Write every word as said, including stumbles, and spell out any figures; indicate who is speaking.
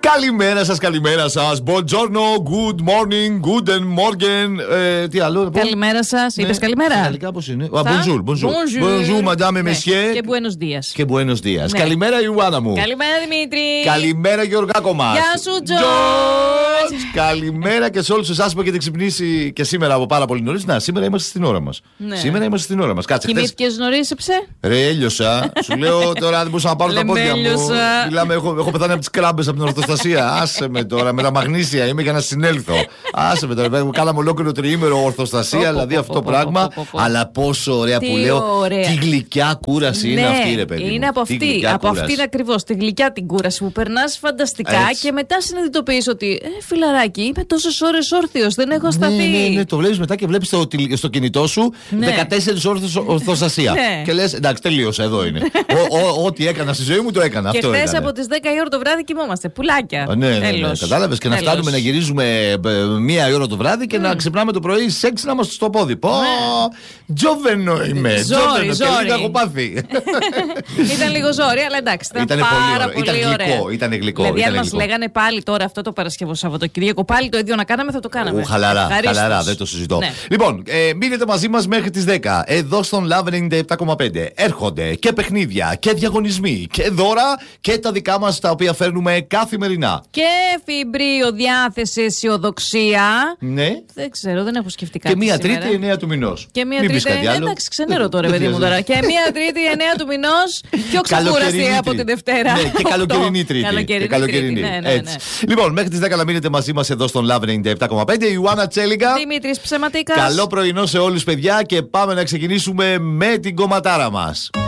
Speaker 1: Καλημέρα σας, καλημέρα σας. Buongiorno, good morning, guten morgen. Ε, τι άλλο.
Speaker 2: Καλημέρα σας.
Speaker 1: Ναι.
Speaker 2: Είπες καλημέρα.
Speaker 1: Γαλλικά πώς είναι. Ah, bonjour, bonjour. Bonjour, madame,
Speaker 2: Ναι.
Speaker 1: monsieur.
Speaker 2: Και buenos días.
Speaker 1: Και buenos días.
Speaker 2: Ναι.
Speaker 1: Καλημέρα, Ιωάννα μου.
Speaker 2: Καλημέρα, Δημήτρη.
Speaker 1: Καλημέρα, Γιωργάκο μας.
Speaker 2: Γεια σου, Τζορτζ.
Speaker 1: Καλημέρα και σε όλους εσάς που έχετε ξυπνήσει και σήμερα από πάρα πολύ νωρίς. Να, σήμερα είμαστε στην ώρα μας.
Speaker 2: Ναι.
Speaker 1: Σήμερα είμαστε στην ώρα μας. Κάτσε. χθες-
Speaker 2: Κοιμήθηκες νωρίς, έψε.
Speaker 1: Ρε, έλειωσα. Σου λέω τώρα δεν μπορούσα να πάρω τα
Speaker 2: Λέμε,
Speaker 1: πόδια μου.
Speaker 2: έλειωσα.
Speaker 1: Μιλάμε, έχω, έχω πεθάνει από τις κράμπες από την ορθοστασία. Άσε με τώρα, με τα μαγνήσια είμαι για να συνέλθω. Άσε με τώρα. Κάναμε ολόκληρο τριήμερο ορθοστασία,
Speaker 2: Πω, πω,
Speaker 1: δηλαδή
Speaker 2: πω,
Speaker 1: αυτό
Speaker 2: πω,
Speaker 1: το
Speaker 2: πω,
Speaker 1: πράγμα.
Speaker 2: πω, πω, πω.
Speaker 1: Αλλά πόσο ωραία
Speaker 2: Τι
Speaker 1: που λέω.
Speaker 2: ωραία.
Speaker 1: Τι γλυκιά κούραση είναι
Speaker 2: Ναι,
Speaker 1: αυτή, ρε παιδί. μου.
Speaker 2: είναι από
Speaker 1: Τι
Speaker 2: αυτή,
Speaker 1: γλυκιά
Speaker 2: από
Speaker 1: κούραση.
Speaker 2: αυτήν ακριβώς, τη γλυκιά την κούραση που περνάς φανταστικά
Speaker 1: Έτσι.
Speaker 2: και μετά συνειδητοποιείς ότι ε, φιλαράκι, είμαι τόσες ώρες όρθιος, δεν έχω σταθεί.
Speaker 1: Ναι, ναι, ναι, το βλέπεις μετά και βλέπεις στο, τηλε- στο κινητό σου
Speaker 2: Ναι.
Speaker 1: δεκατέσσερις ώρες ορθοστασία.
Speaker 2: Ναι.
Speaker 1: Και λες εντάξει, τελείωσα, εδώ είναι. Ο- ο- Ό,τι έκανα στη ζωή μου το έκανα.
Speaker 2: Και
Speaker 1: Αυτό
Speaker 2: χθες
Speaker 1: ήτανε.
Speaker 2: από τις δέκα η ώρα το βράδυ κοιμόμαστε. Πουλάκια.
Speaker 1: Α, ναι, ναι, ναι,
Speaker 2: Τέλος.
Speaker 1: κατάλαβες. Και να
Speaker 2: Τέλος.
Speaker 1: φτάνουμε να γυρίζουμε ε, μία η ώρα το βράδυ και να ξυπνάμε το πρωί στις έξι να είμαστε στο πόδι. Πω! Τζόβενο είμαι.
Speaker 2: Ζόρι,
Speaker 1: Τζόβενο. Και
Speaker 2: ζόρι.
Speaker 1: λίγα έχω πάθει.
Speaker 2: Ήταν λίγο ζόρι, αλλά εντάξει. Ήταν
Speaker 1: Ήτανε
Speaker 2: πάρα
Speaker 1: πολύ
Speaker 2: πολύ,
Speaker 1: ωραίο. Ήταν
Speaker 2: ωραία.
Speaker 1: γλυκό, ήτανε γλυκό,
Speaker 2: Δηλαδή, αν
Speaker 1: ήτανε
Speaker 2: μας
Speaker 1: γλυκό.
Speaker 2: λέγανε πάλι τώρα αυτό το Παρασκευό Σαββατοκύριακο, πάλι το ίδιο να κάναμε, θα το κάναμε.
Speaker 1: Ου, χαλαρά,
Speaker 2: Ευχαρίστως.
Speaker 1: χαλαρά, δεν το συζητώ.
Speaker 2: Ναι.
Speaker 1: Λοιπόν, ε, μείνετε μαζί μας μέχρι τις δέκα. Εδώ στον Love ενενήντα επτά κόμμα πέντε έρχονται και παιχνίδια και διαγωνισμοί και δώρα και τα δικά μας τα οποία φέρνουμε καθημερινά.
Speaker 2: Και φιμπρίο, διάθεση, αισιοδοξία.
Speaker 1: Ναι.
Speaker 2: Δεν ξέρω, δεν έχω σκεφτεί
Speaker 1: Και
Speaker 2: κάτι.
Speaker 1: μία
Speaker 2: σήμερα.
Speaker 1: τρίτη εννέα του μηνός.
Speaker 2: Και μία
Speaker 1: Μην πεις
Speaker 2: τρίτη.
Speaker 1: κάτι
Speaker 2: ε,
Speaker 1: άλλο.
Speaker 2: Εντάξει, ξενέρω τώρα,
Speaker 1: Δεν
Speaker 2: παιδί μου τώρα.
Speaker 1: χρειάζεται.
Speaker 2: Και μία τρίτη, εννέα του μηνός. Πιο ξεκούραστη
Speaker 1: Καλοκαιρινή
Speaker 2: από την Δευτέρα.
Speaker 1: Ναι, και
Speaker 2: Αυτό.
Speaker 1: καλοκαιρινή τρίτη.
Speaker 2: Καλοκαιρινή
Speaker 1: Και καλοκαιρινή.
Speaker 2: τρίτη, ναι, ναι, ναι.
Speaker 1: Έτσι. Λοιπόν, μέχρι τις δέκα να μείνετε μαζί μας εδώ στον Love ενενήντα επτά κόμμα πέντε. Η Ιωάννα Τσέλιγκα.
Speaker 2: Δημήτρης Ψεματίκας.
Speaker 1: Καλό πρωινό σε όλους, παιδιά, και πάμε να ξεκινήσουμε με την κομματάρα μας.